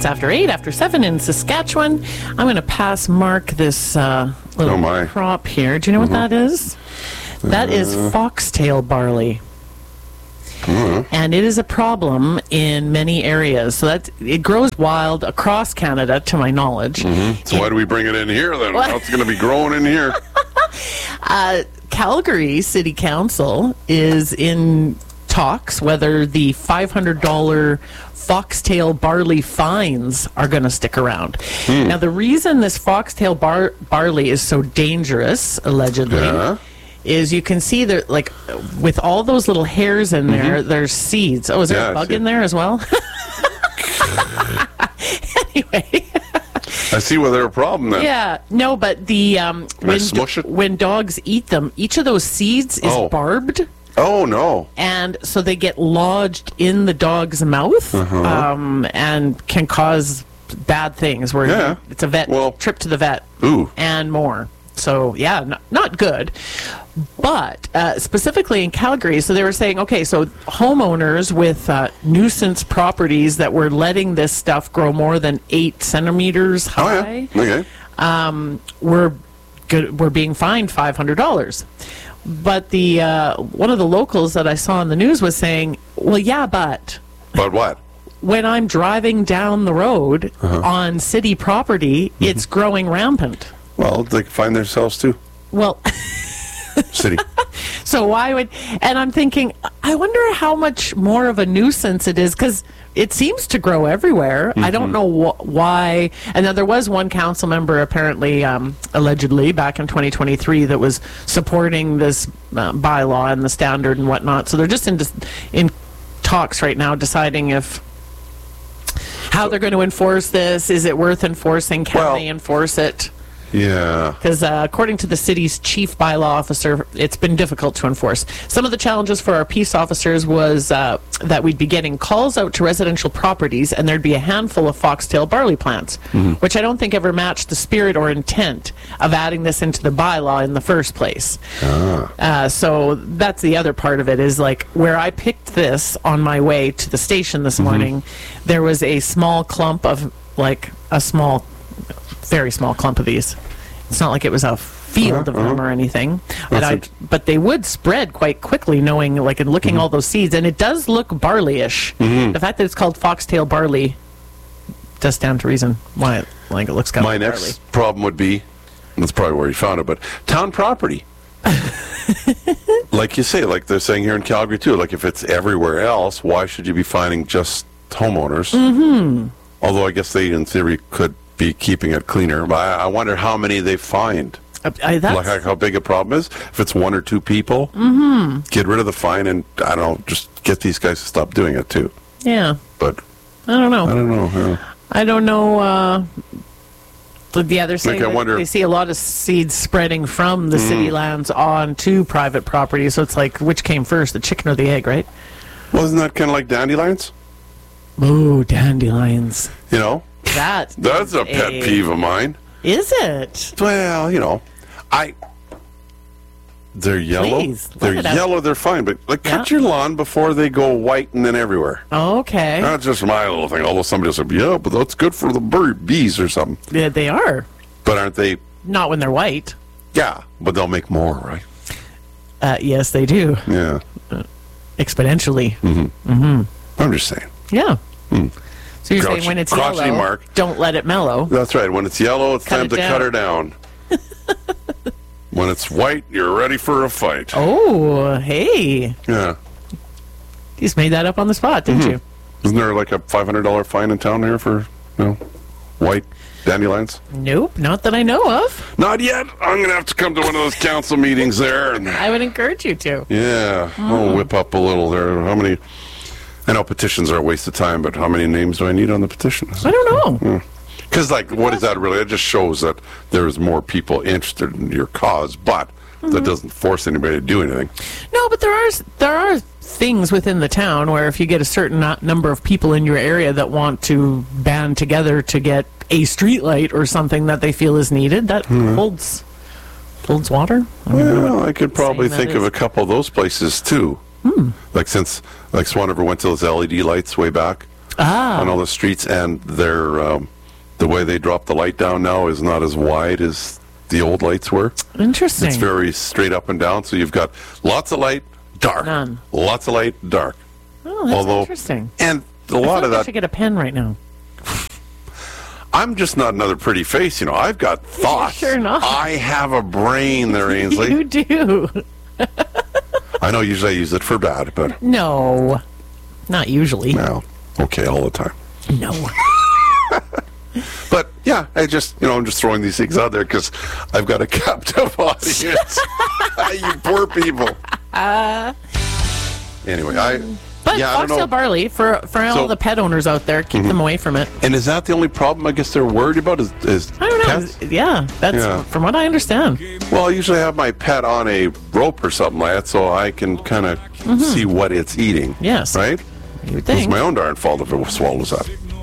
minutes after 8, after 7 in Saskatchewan. I'm going to pass Mark this little crop here. Do you know what that is? That is foxtail barley. And it is a problem in many areas. So it grows wild across Canada, to my knowledge. So why do we bring it in here then? It's going to be growing in here. Calgary City Council is in talks whether the $500 foxtail barley fines are going to stick around. Now, the reason this foxtail barley is so dangerous, allegedly, is you can see that, like, with all those little hairs in there, there's seeds. Oh, is there a bug in there as well? Anyway. I see where they're a problem then. Yeah, no, but the when dogs eat them, each of those seeds is barbed. Oh, no. And so they get lodged in the dog's mouth and can cause bad things where it's a trip to the vet and more. So, yeah, not good. But specifically in Calgary, so they were saying, okay, so homeowners with nuisance properties that were letting this stuff grow more than 8 centimeters high were being fined $500. But the one of the locals that I saw on the news was saying, well, yeah, but... But what? When I'm driving down the road on city property, it's growing rampant. Well, they can find themselves too. Well... City. So why would... And I'm thinking, I wonder how much more of a nuisance it is, because it seems to grow everywhere. I don't know why. And then there was one council member, apparently, allegedly, back in 2023, that was supporting this bylaw and the standard and whatnot. So they're just in talks right now, deciding how they're going to enforce this. Is it worth enforcing? Can they enforce it? Yeah. Because according to the city's chief bylaw officer, it's been difficult to enforce. Some of the challenges for our peace officers was that we'd be getting calls out to residential properties and there'd be a handful of foxtail barley plants, which I don't think ever matched the spirit or intent of adding this into the bylaw in the first place. So that's the other part of it, is like where I picked this on my way to the station this morning, there was a small clump of, like, very small clump of these. It's not like it was a field of them or anything, but they would spread quite quickly, knowing, like, and looking all those seeds, and it does look barley-ish. The fact that it's called foxtail barley does stand to reason why it looks kind of My next problem would be, that's probably where you found it, but town property. Like you say, like they're saying here in Calgary too, like if it's everywhere else, why should you be finding just homeowners? Although I guess they, in theory, could be keeping it cleaner, but I wonder how many they find. Like how big a problem is. If it's 1 or 2 people, get rid of the fine and, I don't know, just get these guys to stop doing it too. Yeah. But I don't know. I don't know. They're saying they see a lot of seeds spreading from the city lands onto private property, so it's like, which came first, the chicken or the egg, right? Well, isn't that kind of like dandelions? Ooh, dandelions. You know? That's a pet peeve of mine. Is it? Well, you know, they're yellow. Please, they're yellow, they're fine, but like cut your lawn before they go white and then everywhere. Okay. That's just my little thing. Although somebody will say, yeah, but that's good for the bees or something. Yeah, they are. But aren't they? Not when they're white. Yeah, but they'll make more, right? Yes, they do. Yeah. Exponentially. I'm just saying. Yeah. So you're saying when it's yellow, don't let it mellow. That's right. When it's yellow, it's time to cut her down. When it's white, you're ready for a fight. Oh, hey. Yeah. You just made that up on the spot, didn't you? Isn't there like a $500 fine in town here for, white dandelions? Nope, not that I know of. Not yet. I'm going to have to come to one of those council meetings there. And I would encourage you to. Yeah. I'll whip up a little there. How many... I know petitions are a waste of time, but how many names do I need on the petition? I don't know. Because, what is that really? It just shows that there's more people interested in your cause, but that doesn't force anybody to do anything. No, but there are things within the town where if you get a certain number of people in your area that want to band together to get a street light or something that they feel is needed, that holds water. I could probably think of a couple of those places, too. Like Swan River went to those LED lights way back. on all the streets, and they're the way they drop the light down now is not as wide as the old lights were. Interesting. It's very straight up and down, so you've got lots of light, dark. None. Lots of light, dark. Oh, that's interesting. And a I lot feel of like I that. should get a pen right now. I'm just not another pretty face, you know. I've got thoughts. You're not. I have a brain there, Ainsley. You do. I know usually I use it for bad, but No, not usually. well, okay, all the time. No. But yeah, I'm just throwing these things out there because I've got a captive audience. You poor people. Anyway, But yeah, I don't foxtail know. barley, for all the pet owners out there, keep them away from it. And is that the only problem I guess they're worried about is I don't know. pets? Yeah, that's Yeah. from what I understand. Well, I usually have my pet on a rope or something like that so I can kind of see what it's eating. Yes. Right? You would It's think. my own darn fault if it swallows up.